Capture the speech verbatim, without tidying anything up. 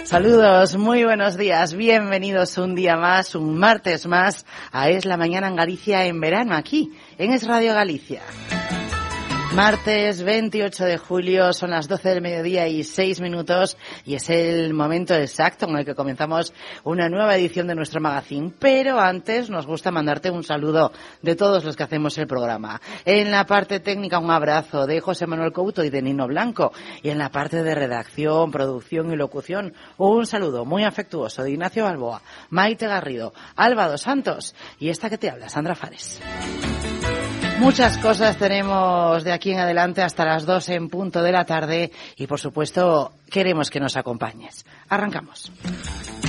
Saludos, muy buenos días, bienvenidos un día más, un martes más a Es la Mañana en Galicia en verano, aquí en Es Radio Galicia. Martes veintiocho de julio, son las doce del mediodía y seis minutos y es el momento exacto en el que comenzamos una nueva edición de nuestro magazine. Pero antes nos gusta mandarte un saludo de todos los que hacemos el programa. En la parte técnica un abrazo de José Manuel Couto y de Nino Blanco. Y en la parte de redacción, producción y locución un saludo muy afectuoso de Ignacio Balboa, Maite Garrido, Alba dos Santos y esta que te habla, Sandra Fares. Muchas cosas tenemos de aquí en adelante hasta las dos en punto de la tarde y, por supuesto, queremos que nos acompañes. Arrancamos.